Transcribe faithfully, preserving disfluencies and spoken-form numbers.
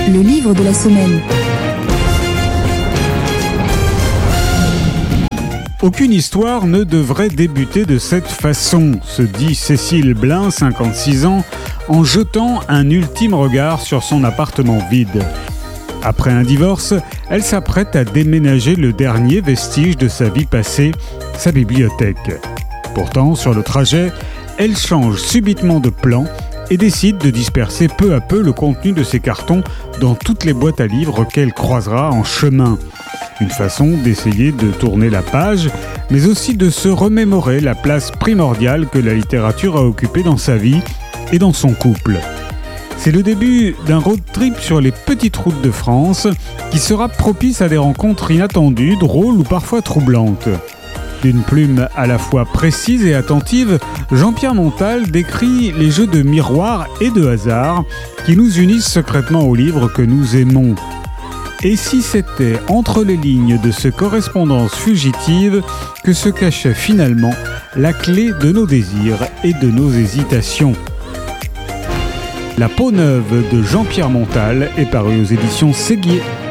Le livre de la semaine. Aucune histoire ne devrait débuter de cette façon, se dit Cécile Blin, cinquante-six ans, en jetant un ultime regard sur son appartement vide. Après un divorce, elle s'apprête à déménager le dernier vestige de sa vie passée, sa bibliothèque. Pourtant, sur le trajet, elle change subitement de plan et décide de disperser peu à peu le contenu de ses cartons dans toutes les boîtes à livres qu'elle croisera en chemin. Une façon d'essayer de tourner la page, mais aussi de se remémorer la place primordiale que la littérature a occupée dans sa vie et dans son couple. C'est le début d'un road trip sur les petites routes de France qui sera propice à des rencontres inattendues, drôles ou parfois troublantes. D'une plume à la fois précise et attentive, Jean-Pierre Montal décrit les jeux de miroir et de hasard qui nous unissent secrètement au livre que nous aimons. Et si c'était entre les lignes de ce correspondance fugitive que se cachait finalement la clé de nos désirs et de nos hésitations? La peau neuve de Jean-Pierre Montal est parue aux éditions Séguier.